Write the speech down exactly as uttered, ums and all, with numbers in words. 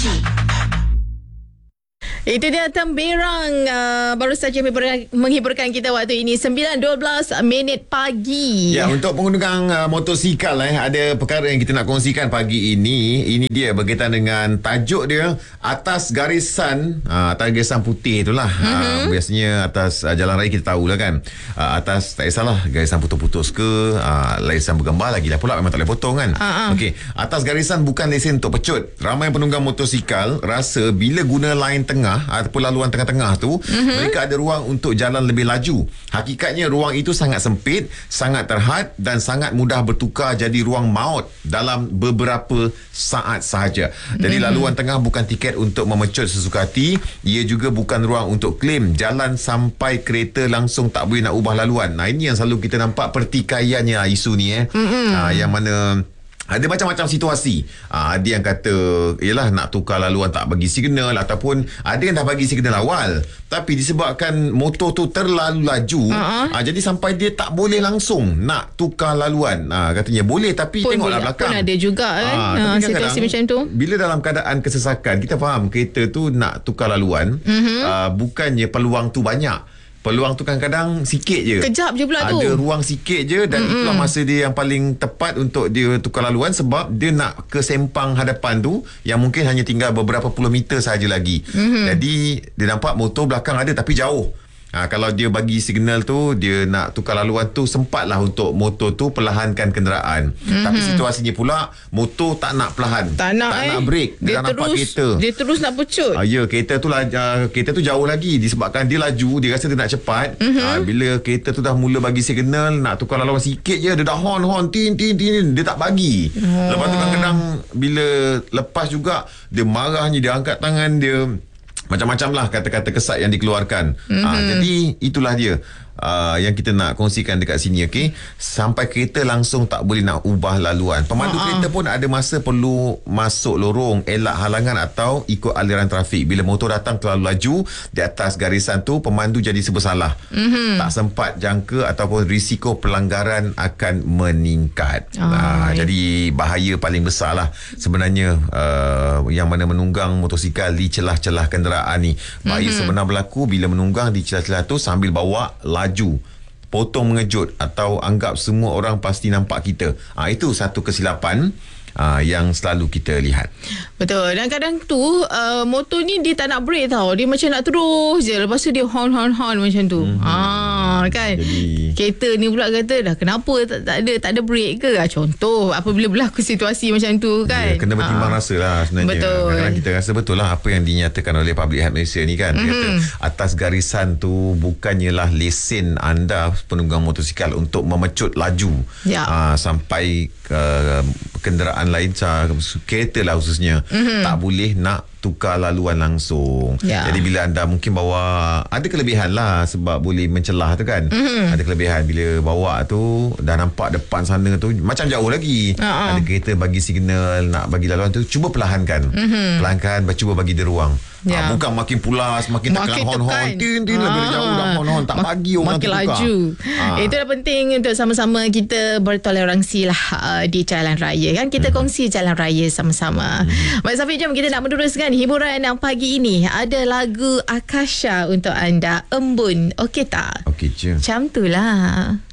G. Itu dia Temberang uh, baru saja menghibur, menghiburkan kita waktu ini sembilan dua belas minit pagi. Ya, untuk pengguna uh, motosikal eh, ada perkara yang kita nak kongsikan pagi ini. Ini dia berkaitan dengan tajuk dia atas garisan uh, atas garisan putih itulah. Mm-hmm. Uh, biasanya atas uh, jalan raya kita tahulah kan. Uh, atas tak kisahlah garisan putus-putus ke, uh, garisan bergambar lagi lah pula memang tak boleh potong kan. Uh-huh. Okey, atas garisan bukan lesen untuk pecut. Ramai penunggang motosikal rasa bila guna line tengah ataupun laluan tengah-tengah tu, mm-hmm. mereka ada ruang untuk jalan lebih laju. Hakikatnya ruang itu sangat sempit, sangat terhad dan sangat mudah bertukar jadi ruang maut dalam beberapa saat sahaja. Jadi mm-hmm. laluan tengah bukan tiket untuk memecut sesuka hati, ia juga bukan ruang untuk klaim jalan sampai kereta langsung tak boleh nak ubah laluan. Nah, ini yang selalu kita nampak pertikaiannya isu ni eh. Mm-hmm. Ha, yang mana ada macam-macam situasi. Ha, ada yang kata yelah nak tukar laluan tak bagi signal, ataupun ada yang dah bagi signal awal tapi disebabkan motor tu terlalu laju, uh-huh. ha, jadi sampai dia tak boleh langsung nak tukar laluan. Ha, katanya boleh tapi pun tengoklah belakang. Pun ada juga kan ha, ha, situasi macam tu. Bila dalam keadaan kesesakan, kita faham kereta tu nak tukar laluan, uh-huh. ha, bukannya peluang tu banyak. Peluang tu kadang-kadang sikit je. Kejap je pula ada tu. Ada ruang sikit je dan mm-hmm. itulah masa dia yang paling tepat untuk dia tukar laluan, sebab dia nak ke sempang hadapan tu yang mungkin hanya tinggal beberapa puluh meter sahaja lagi. Mm-hmm. Jadi dia nampak motor belakang ada tapi jauh. Ha, kalau dia bagi signal tu, dia nak tukar laluan tu, sempatlah untuk motor tu perlahankan kenderaan. Mm-hmm. Tapi situasinya pula motor tak nak perlahan, tak nak, tak eh. nak break. Dia, dia terus, nampak kereta, dia terus nak pecut. Ha, ya, kereta tu uh, kereta tu jauh lagi disebabkan dia laju, dia rasa dia nak cepat. Mm-hmm. Ha, bila kereta tu dah mula bagi signal nak tukar laluan sikit je, dia dah horn horn tin tin tin, dia tak bagi. Oh. Lepas tu kadang-kadang bila lepas juga dia marahnya, dia angkat tangan dia, macam-macam lah kata-kata kesat yang dikeluarkan. Mm-hmm. Ha, jadi itulah dia uh, yang kita nak kongsikan dekat sini. Okay? Sampai kereta langsung tak boleh nak ubah laluan. Pemandu uh-huh. kereta pun ada masa perlu masuk lorong, elak halangan atau ikut aliran trafik. Bila motor datang terlalu laju di atas garisan tu, pemandu jadi serba salah. Mm-hmm. Tak sempat jangka ataupun risiko pelanggaran akan meningkat. Oh, ha, jadi bahaya paling besar lah sebenarnya uh, yang mana menunggang motosikal di celah-celah kenderaan ni. Bahaya mm-hmm. sebenar berlaku bila menunggang di celah-celah tu sambil bawa laju, potong mengejut atau anggap semua orang pasti nampak kita. Ha, itu satu kesilapan uh, yang selalu kita lihat. Betul. Dan kadang tu uh, motor ni dia tak nak break tau. Dia macam nak terus je. Lepas tu dia horn horn horn macam tu. Mm-hmm. Ah, kan. Jadi kereta ni pula kata dah kenapa tak, tak ada tak ada break ke? Ah, contoh apabila berlaku situasi macam tu kan. Ya, kena bertimbang ah. rasa lah sebenarnya. Betul. Kadang-kadang kita rasa betul lah apa yang dinyatakan oleh Public Health Malaysia ni kan. Mm-hmm. Kata atas garisan tu bukannya lah lesen anda penunggang motosikal untuk memecut laju. Ya. Ah, sampai uh, kenderaan lain, kereta lah khususnya, mm-hmm. tak boleh nak tukar laluan langsung. Ya. Jadi bila anda mungkin bawa, ada kelebihan lah sebab boleh mencelah tu kan. Mm-hmm. Ada kelebihan bila bawa tu dah nampak depan sana tu macam jauh lagi. Uh-huh. Ada kereta bagi signal nak bagi laluan tu, cuba perlahankan. Mm-hmm. Perlahankan, cuba bagi dia ruang. Ya. Ha, bukan makin pulas, makin, makin tekan hon-hon, tin-tin ha. Lebih jauh dah hon-hon, tak Ma- bagi orang makin tu laju. Ha. Itulah penting untuk sama-sama kita bertoleransi lah uh, di jalan raya kan. Kita hmm. kongsi jalan raya sama-sama. Hmm. Baik Safiq, jom kita nak meneruskan hiburan yang pagi ini. Ada lagu Akasha untuk anda, Embun. Okey tak? Okey je. Macam tu lah.